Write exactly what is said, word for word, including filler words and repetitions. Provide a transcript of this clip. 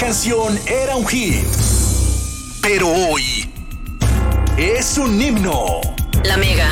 canción era un hit, pero hoy es un himno. La Mega.